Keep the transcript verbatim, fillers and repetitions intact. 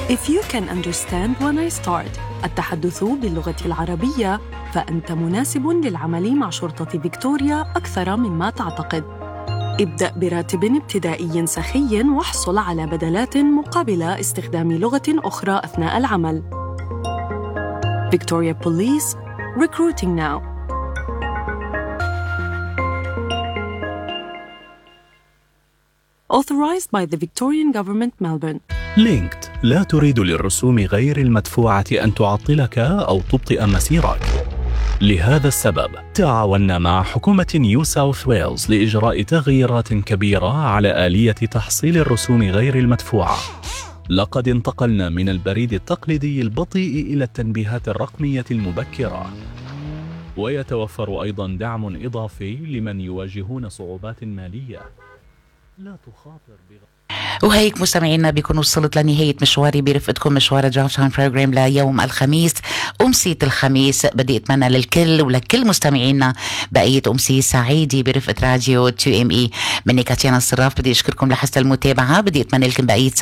If you can understand when I start التحدث باللغة العربية، فأنت مناسب للعمل مع شرطة فيكتوريا أكثر مما تعتقد. ابدأ براتب ابتدائي سخي واحصل على بدلات مقابل استخدام لغة أخرى أثناء العمل. Victoria Police, recruiting now. Authorized by the Victorian Government, Melbourne. لينكد لا تريد للرسوم غير المدفوعة أن تعطلك أو تبطئ مسيرك. لهذا السبب تعاوننا مع حكومة نيو ساوث ويلز لإجراء تغييرات كبيرة على آلية تحصيل الرسوم غير المدفوعة. لقد انتقلنا من البريد التقليدي البطيء إلى التنبيهات الرقمية المبكرة، ويتوفر أيضاً دعم إضافي لمن يواجهون صعوبات مالية. لا تخاطر بغ... وهيك مستمعينا بيكون وصلت لنهاية مشواري برفقتكم مشوار درايف تايم بروجرام ليوم الخميس أمسية الخميس. بدي أتمنى للكل ولكل مستمعينا بقية أمسية سعيدة برفقة راديو تو إم إي. مني كاتيانا الصراف بدي أشكركم لحسن المتابعة. بدي أتمنى لكم بقية